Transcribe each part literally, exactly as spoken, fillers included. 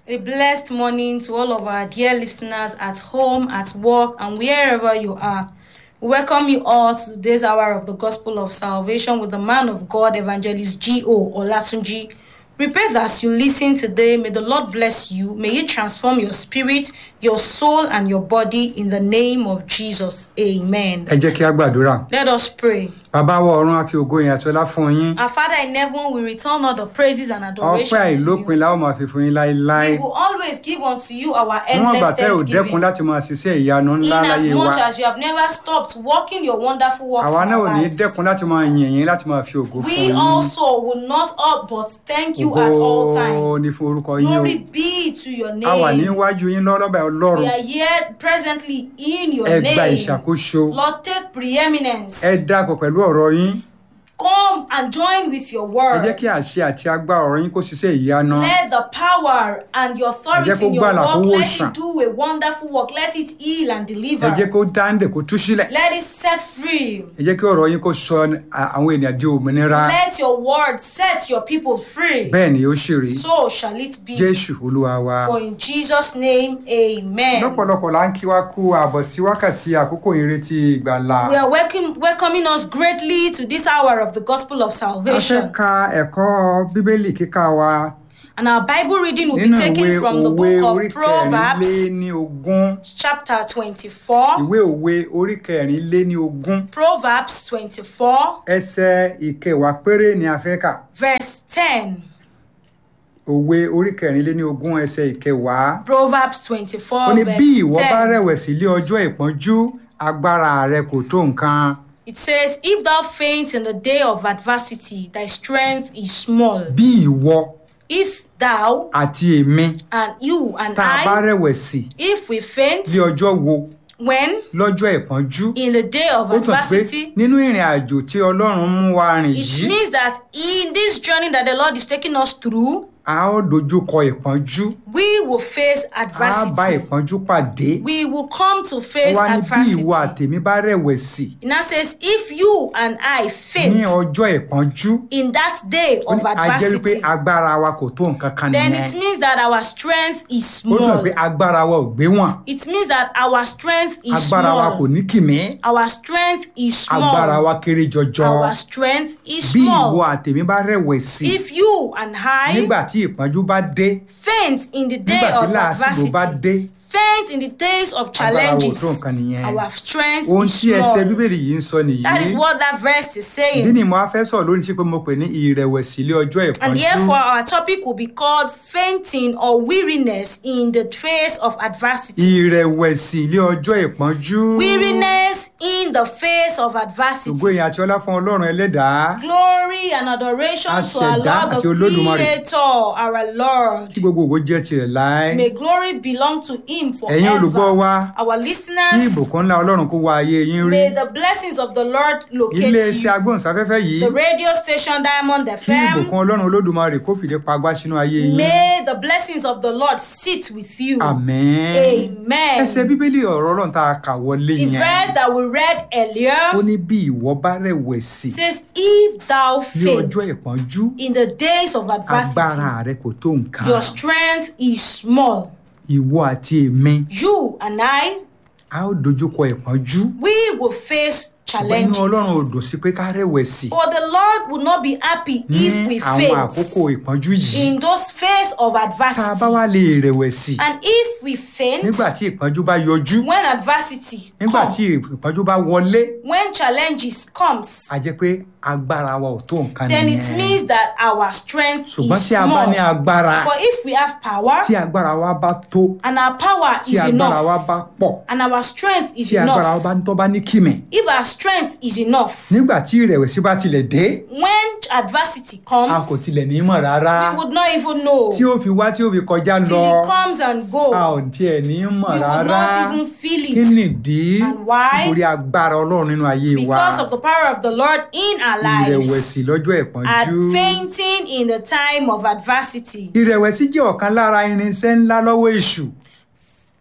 A blessed morning to all of our dear listeners at home, at work, and wherever you are. We welcome you all to today's hour of the Gospel of Salvation with the man of God, Evangelist G O Olatunji. We pray that as you listen today, may the Lord bless you. May He transform your spirit, your soul, and your body in the name of Jesus. Amen. Ẹ jẹ́ kí a gbàdúrà. Let us pray. Bàbá wa ọ̀run, a fi ògo yìn àti ọlá fún yín. Our Father in heaven, we return all the praises and adoration Ọpẹ́ to you. àìlópin la ó máa fi fún yín láéláé. We will always give unto you our Wọ́n endless gbà tẹ́ ò dẹ́kun thanksgiving. láti máa ṣiṣẹ́ ìyanu In ńlá as láyé wa. much as you have never stopped working your wonderful works Àwa in náà our ò ní lives, dẹ́kun láti máa yìn yín láti máa fi ògo fún we yín. also will not up but thank you at all Ògo times. ni fún orúkọ yín o. Glory be to your A wà name. níwájú yín lọ́rọ̀ bá We Ọlọ́run. are here presently in your Ẹ gba name. ìṣàkóso. Lord, take preeminence. Ẹ dàpọ̀ pẹ̀lú ọ̀rọ̀ yín. Come and join with your Ẹ jẹ́ word. kí àṣẹ àti agbára ọ̀rọ̀ yín kó ṣiṣẹ́ ìyanu. Let the power and the Ẹ jẹ́ authority kó in your gbàlà kó work, let wòsàn. it do a wonderful work. Let it heal and Ẹ deliver. jẹ́ kó dáńdè kó tú sílẹ̀. Let it set free. Ẹ jẹ́ kí ọ̀rọ̀ yín kó sọ àwọn ènìyàn di òmìnira. Let your word set your people free. Bẹ́ẹ̀ ni ó ṣì rí. So shall it be. Jésù Olúwa wa. For in Jesus' name, amen. Lọ́pọ̀lọpọ̀ là ń kí wa kú àbọ̀ sí wákàtí àkókò ìrètí ìgbàlà. We are welcome, welcoming us greatly to this hour of the Gospel of A fẹ́ Salvation. ka ẹ̀kọ́ Bíbélì kíkà wa And our Bible reading will be nínú ìwé taken from the òwe book orí of Proverbs, kẹrìnléní ogún. chapter twenty-four. Ìwé òwe orí kẹrìnléní ogún. Proverbs twenty-four, Ẹsẹ̀ ìkẹwàá péré ni a fẹ́ kà. verse ten. Òwe orí kẹrìnléní ogún ẹsẹ̀ ìkẹwàá. Proverbs Ó twenty-four, ní bí ìwọ verse bá ten. rẹ̀wẹ̀sì lé ọjọ́ ìpọ́njú, agbára rẹ kò tó nǹkan. It says, if thou faint in the day of adversity, thy strength is small. Bí ìwọ If thou àti èmi and you and tá a bá I, rẹ̀wẹ̀sì if we faint, lé ọjọ́ wo when lọ́jọ́ ìpọ́njú. in the day of Ó tún pé adversity, nínú ìrìn àjò tí Ọlọ́run mú wa rìn it yìí, means that in this journey that the Lord is taking us through, a ó dojú kọ ìpọ́njú. we will face A bá adversity. ìpọ́njú pàdé. We will come to face Wá ní bí adversity. ìwọ àtèmi bá rẹ̀wẹ̀sì It now says, if you and I ní faint ọjọ́ ìpọ́njú, in that day ó of ní a jẹ́ wípé adversity, agbára wa kò tó nǹkan kan then nìyẹn. it means that our strength is Ó tún small. pé agbára wa ò gbé wọn. It means that our strength is Agbára wa kò small. ní kìmí. Our strength is Agbára small. wa kéré jọjọ. Our strength is Bí ìwọ small. àtèmi bá rẹ̀wẹ̀sì If you and I nígbà tí ìpọ́njú bá dé, faint in the day nígbà tí of làásìgbò bá adversity, dé, faint in the days of agbára wa ò challenges, tó nǹkan nìyẹn. our strength Ohun is tí ẹsẹ̀ small. Bíbélì yìí ń sọ nìyí. That is what that verse is Ìdí saying. ni mo á fẹ́ sọ̀rọ̀ lórí tí pé mo pè ní ìrẹ̀wẹ̀sì lé ọjọ́ And ìpọ́njú. therefore, our topic will be called fainting or weariness in the face of adversity. Ìrẹ̀wẹ̀sì lé ọjọ́ ìpọ́njú. Weariness in the face of Ògo adversity. ìyìn àti ọlá fún Ọlọ́run ẹlẹ́dàá. Glory and adoration to our Aṣẹ̀dá Lord, àti the Olódùmarè. Creator, our Lord. Tí gbogbo ògo jẹ́ tirẹ̀ láé. May glory belong to Him Ẹ̀yin olùgbọ́ forever. wa, Our kí listeners, ìbùkún ńlá Ọlọ́run kó wá ayé yín rí. may the blessings of the Lord locate Ilé-iṣẹ́ you. agbóhùnsáfẹ́fẹ́ yìí, The radio station Diamond kí F M, ìbùkún Ọlọ́run Olódùmarè kó fìdí pagbá sínú ayé yín. may the blessings of the Lord sit with you. Àmín. Amen. Ẹsẹ̀ Bíbélì ọ̀rọ̀ Ọlọ́run tá a kà wọlé The yẹn. verse that we read Ó earlier ní bí ìwọ bá rẹ̀wẹ̀sì says, if thou ní faint ọjọ́ ìpọ́njú, in the days of adversity, agbára rẹ kò tó nǹkan. your strength is small. Ìwọ àti èmi, You and I, a ó dojúkọ ìpọ́njú. we will face Ṣùgbọ́n inú Ọlọ́run ò challenges. dùn sí pé ká rẹ̀wẹ̀sì But the Lord will not be happy if ní we àwọn àkókò faint ìpọ́njú yìí. in those phase of Tá a bá adversity. wá lè rẹ̀wẹ̀sì And if we faint nígbà tí ìpọ́njú bá yọjú, when adversity nígbà comes, tí ìpọ́njú bá wọlé, when challenges comes, a jẹ́ pé agbára wa ò tó nǹkan then it nìyẹn. means that our strength Ṣùgbọ́n is tí a bá small. ní agbára, But if we have power tí agbára wa bá tó, and our power tí is agbára wa enough bá pọ̀, and our strength is tí agbára wa enough, bá ń tọ́ bá ní kìmí, if our strength is enough, nígbà tí ìrẹ̀wẹ̀sì bá tilẹ̀ dé, when adversity a kò comes, tilẹ̀ ní mọ̀ rárá. we would not even know. Tí ó fi wá tí ó fi kọjá Till lọ, it comes and go, a ò tiẹ̀ ní mọ̀ we would rárá. not even feel Kí it nìdí? And why? Nítorí agbára Ọlọ́run nínú ayé wa. because of the power of the Lord in our lives. Ìrẹ̀wẹ̀sì lọ́jọ́ At ìpọ́njú. fainting in the time of adversity. Ìrẹ̀wẹ̀sì jẹ́ ọ̀kan lára irinṣẹ́ ńlá lọ́wọ́ èṣù.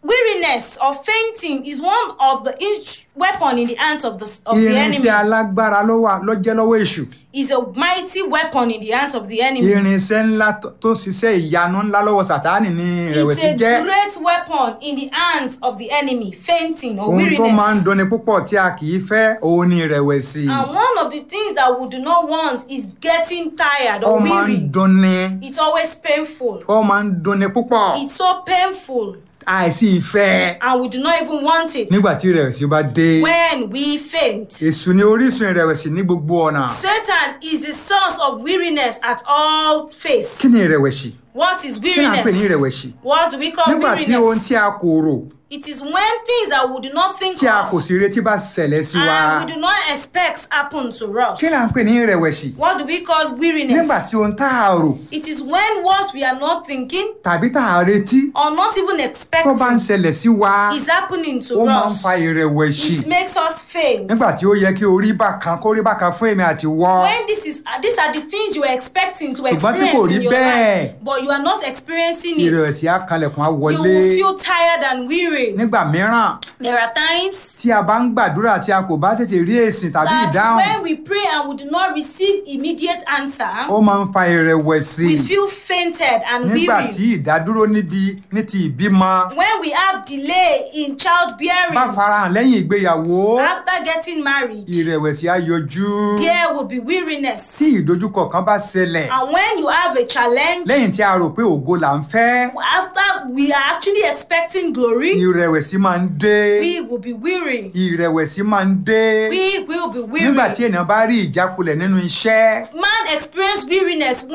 weariness or fainting is one of the each weapon in the hands of the of the enemy. Irinṣẹ́ alágbára ló wà ló jẹ́ lọ́wọ́ èṣù. Is a mighty weapon in the hands of the enemy. Irinṣẹ́ ńlá tó ṣiṣẹ́ ìyanu ńlá lọ́wọ́ Sátánì ní ìrẹ̀wẹ̀sì jẹ́. It's a great weapon in the hands of the enemy, fainting or Ohun weariness. tó máa ń dunni púpọ̀ tí a kì í fẹ́ òun ni ìrẹ̀wẹ̀sì. And one of the things that we do not want is getting tired or Ó máa ń weary. dunni. It's always painful. Ó máa ń dunni púpọ̀. It's so painful. Àìsí ìfẹ́. And we do not even want it. Nígbà tí ìrẹ̀wẹ̀sì bá dé. When we faint. Èṣù ni orísun ìrẹ̀wẹ̀sì ní gbogbo ọ̀nà. Satan is the source of weariness at all face. Kí ni ìrẹ̀wẹ̀sì? What is Kí ni à ń pè ní weariness? ìrẹ̀wẹ̀sì? What do we call Nígbà tí ohun weariness? tí a kò rò, It is when things that we do not think tí a kò of sì retí bá ṣẹlẹ̀ sí wa. and we do not expect happen to us. Kí ni à ń pè ní ìrẹ̀wẹ̀sì? What do we call Nígbà weariness? tí ohun tá a rò It is when what we are not thinking tàbí tá a retí or not even tó bá ń expecting ṣẹlẹ̀ sí wa, is happening ó to máa ń us. fa ìrẹ̀wẹ̀sì. It makes us faint. Nígbà tí ó yẹ kí orí bákan kó rí bákan fún èmi àti wọ́. When this is uh, these are the things you were expecting to Ṣùgbọ́n tí kò experience rí in your bẹ́ẹ̀. life, but you are not experiencing it. Ìrẹ̀wẹ̀sì á kanlẹ̀kùn á You wọlé. will feel tired and weary. Nígbà mìíràn There are times tí a bá ń gbàdúrà tí a kò bá tètè rí èsì tàbí that ìdáhùn, when we pray and we do not receive immediate answer, ó máa ń fa ìrẹ̀wẹ̀sì. we feel fainted and Nígbà weary. tí ìdádúró níbi ní ti ìbímọ When we have delay in childbearing bá farahàn lẹ́yìn ìgbéyàwó, after getting married, ìrẹ̀wẹ̀sì á yọjú. there will be weariness. Tí ìdojúkọ kan bá ṣẹlẹ̀ And when you have a challenge, lẹ́yìn tí a rò pé ògo là ń fẹ́, after we are actually expecting glory, ìrẹ̀wẹ̀sì máa ń dé. we will be weary. Ìrẹ̀wẹ̀sì máa ń dé. We will be Nígbà tí weary. ènìyàn bá rí ìjákulẹ̀ nínú iṣẹ́, Man experience weariness